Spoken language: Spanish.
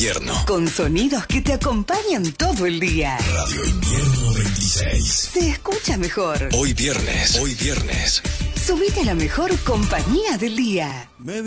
Invierno. Con sonidos que te acompañan todo el día. Radio Invierno 26. Se escucha mejor. Hoy viernes. Subite a la mejor compañía del día.